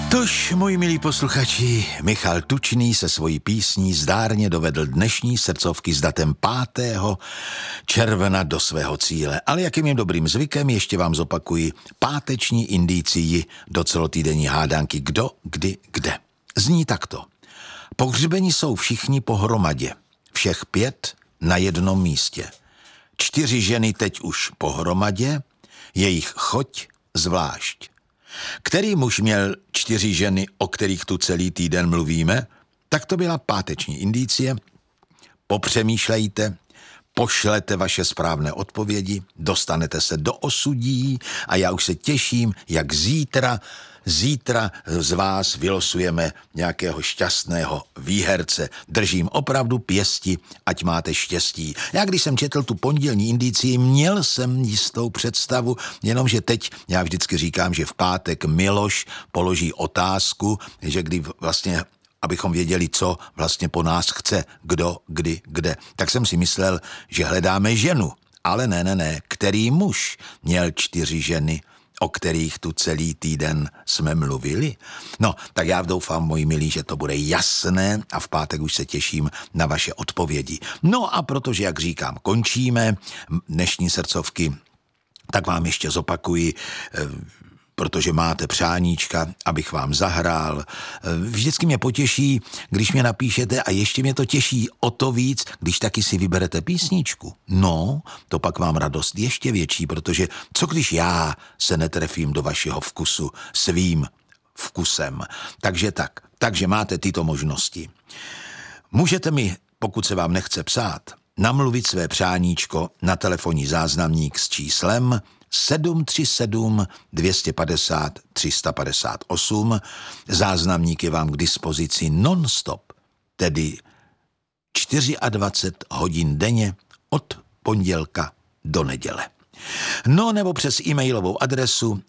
Tož, moji milí posluchači, Michal Tučný se svojí písní zdárně dovedl dnešní srdcovky s datem 5. června do svého cíle. Ale jakým je dobrým zvykem, ještě vám zopakuji páteční indicii do celotýdenní hádanky Kdo, kdy, kde. Zní takto. Pohřbeni jsou všichni pohromadě, všech 5 na jednom místě. 4 ženy teď už pohromadě, jejich choť zvlášť. Který muž měl 4 ženy, o kterých tu celý týden mluvíme? Tak to byla páteční indicie. Popřemýšlejte, pošlete vaše správné odpovědi, dostanete se do osudí a já už se těším, jak zítra z vás vylosujeme nějakého šťastného výherce. Držím opravdu pěsti, ať máte štěstí. Já když jsem četl tu pondělní indicii, měl jsem jistou představu, jenomže teď já vždycky říkám, že v pátek Miloš položí otázku, že kdy vlastně abychom věděli, co vlastně po nás chce, kdo, kdy, kde. Tak jsem si myslel, že hledáme ženu. Ale ne, který muž měl 4 ženy, o kterých tu celý týden jsme mluvili? No, tak já doufám, moji milí, že to bude jasné a v pátek už se těším na vaše odpovědi. No a protože, jak říkám, končíme dnešní srdcovky, tak vám ještě zopakuji, protože máte přáníčka, abych vám zahrál. Vždycky mě potěší, když mě napíšete a ještě mě to těší o to víc, když taky si vyberete písničku. No, to pak mám radost ještě větší, protože co když já se netrefím do vašeho vkusu svým vkusem. Takže máte tyto možnosti. Můžete mi, pokud se vám nechce psát, namluvit své přáníčko na telefonní záznamník s číslem 737 250 358. Záznamník je vám k dispozici non-stop, tedy 24 hodin denně od pondělka do neděle. No nebo přes e-mailovou adresu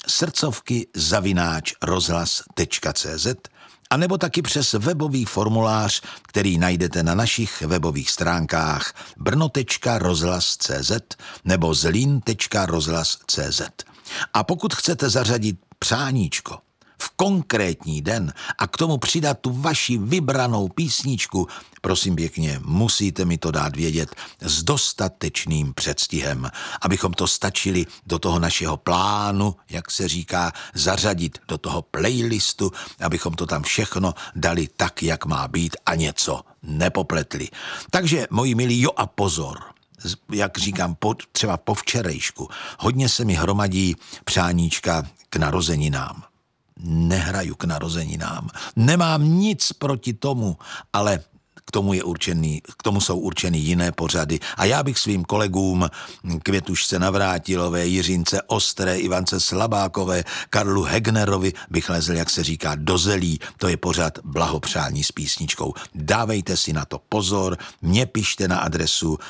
srdcovky@rozhlas.cz a nebo taky přes webový formulář, který najdete na našich webových stránkách brno.rozhlas.cz nebo zlín.rozhlas.cz. A pokud chcete zařadit přáníčko v konkrétní den a k tomu přidat tu vaši vybranou písničku, prosím pěkně, musíte mi to dát vědět s dostatečným předstihem, abychom to stačili do toho našeho plánu, jak se říká, zařadit do toho playlistu, abychom to tam všechno dali tak, jak má být a něco nepopletli. Takže, moji milí, jo a pozor, jak říkám, třeba po včerejšku, hodně se mi hromadí přáníčka k narozeninám. Nehraju k narozeninám. Nemám nic proti tomu, ale k tomu jsou určeny jiné pořady. A já bych svým kolegům Květušce Navrátilové, Jiřince Ostré, Ivance Slabákové, Karlu Hegnerovi bych lezl, jak se říká, do zelí. To je pořad blahopřání s písničkou. Dávejte si na to pozor, mě pište na adresu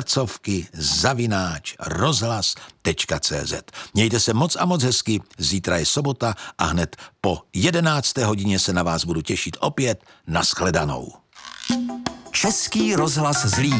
srdcovky@rozhlas.cz. Mějte se moc a moc hezky, zítra je sobota a hned po 11. hodině se na vás budu těšit opět. Nashledanou. Český rozhlas Zlín.